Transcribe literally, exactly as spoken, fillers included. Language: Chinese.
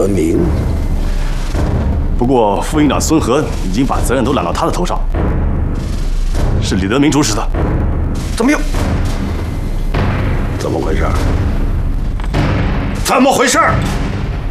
德明。 不过副营长孙和已经把责任都揽到他的头上，是李德明主使的。 怎么又？怎么回事？ 怎么回事？